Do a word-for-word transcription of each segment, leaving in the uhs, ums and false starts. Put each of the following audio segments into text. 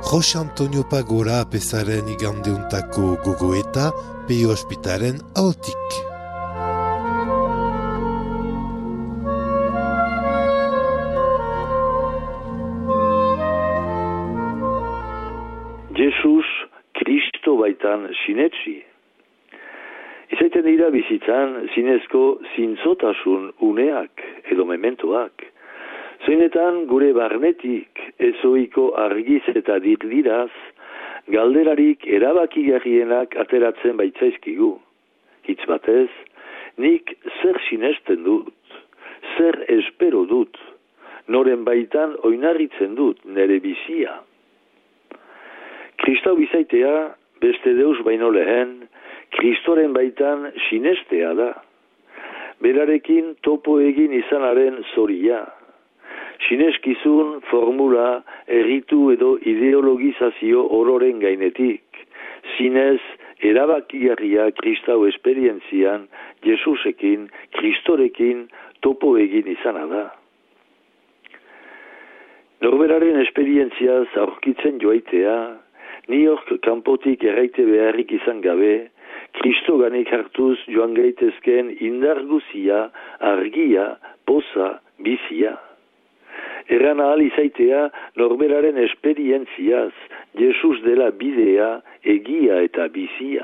Jose Antonio Pagora apezaren igandeuntako gogoeta Peio Ospitaren ahotik. Jesus Kristo baitan sinetsi. Izaiten dira bizitzan zinezko zintzotasun uneak edo mementoak. Zeinetan gure barnetik ezoiko argiz eta dirdiraz galderarik erabakigarrienak ateratzen baitzaizkigu. Hitz batez, nik zer sinesten dut, zer espero dut, noren baitan oinarritzen dut nere bizia. Kristau bizaitea, beste deus baino lehen, Kristoren baitan sinestea da. Berarekin topo egin izanaren zoria. Sineskizun formula, erritu edo ideologizazio ororen gainetik. Zinez, erabakigarria Kristau esperientzian, Jesusekin, Kristorekin topo egin izana da. Norberaren esperientziaz aurkitzen joaitea, niok kanpotik erraite beharrik izan gabe, Kristo ganik hartuz joan gaitezken indarguzia, argia, poza, bizia. Erran ahal izaitea norberaren esperientziaz, Jesus dela bidea, egia eta bizia.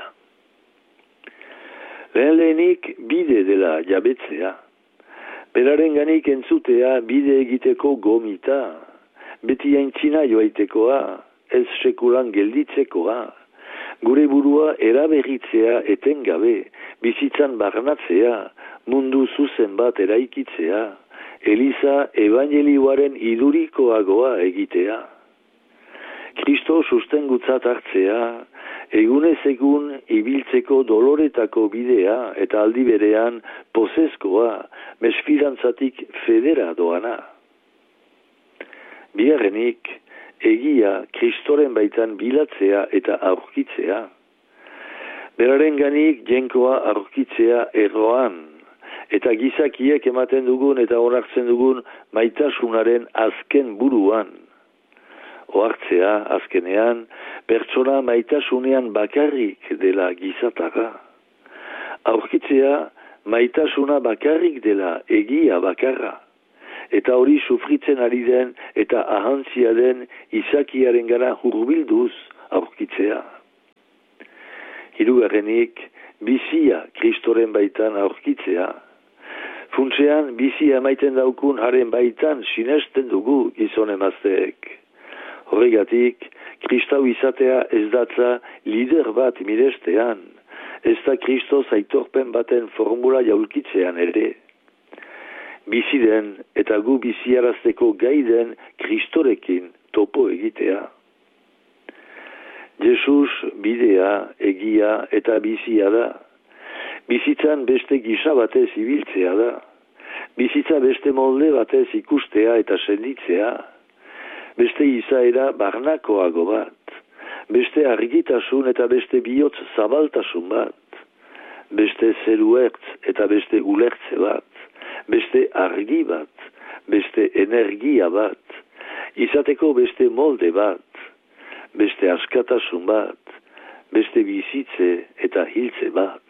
Lehen lehenik bide dela jabetzea. Beraren ganik entzutea bide egiteko gomita, beti aintzina joaitekoa, ez sekulan gelditzekoa. Gure burua eraberritzea etengabe, bizitzan barnatzea, mundu zuzen bat eraikitzea, Eliza evangelioaren idurikoagoa egitea. Kristo sustengutzat hartzea, egunez egun ibiltzeko doloretako bidea eta aldi berean pozezkoa, mesfidantzatik federa doana. Bigarrenik, egia Kristoren baitan bilatzea eta aurkitzea. Beraren ganik jenkoa aurkitzea erroan, eta gizakiek ematen dugun eta onartzen dugun maitasunaren azken buruan. Ohartzea azkenean, pertsona maitasunean bakarrik dela gizatara. Aurkitzea maitasuna bakarrik dela egia bakarra. Eta hori sufritzen ari den eta ahantzia den izakiaren gara hurbilduz aurkitzea. Hirugarrenik, bizia Kristoren baitan aurkitzea. Funtsean, bizia maiten daukun haren baitan sinesten dugu gizon emazteek. Horregatik, Kristau izatea ez datza lider bat mirestean, ez da Kristo aitorpen baten formula jaulkitzean ere. Bizi den eta gu biziarazteko gai den Kristorekin topo egitea. Jesus bidea, egia eta bizia da. Bizitzan beste gisa batez ibiltzea da. Bizitza beste molde batez ikustea eta senditzea. Beste izaera barnakoago bat. Beste argitasun eta beste bihotz zabaltasun bat. Beste zeruertz eta beste ulertze bat. Beste argi bat, beste energia bat, izateko beste molde bat, beste askatasun bat, beste bizitze eta hiltze bat.